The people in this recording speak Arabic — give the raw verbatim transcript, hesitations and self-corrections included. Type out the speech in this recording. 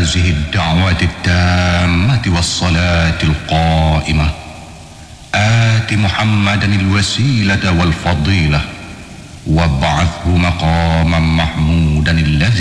هذه الدعوة التامة والصلاة القائمة آت محمدا الوسيلة والفضيلة وابعثه مقاما محمودا الذي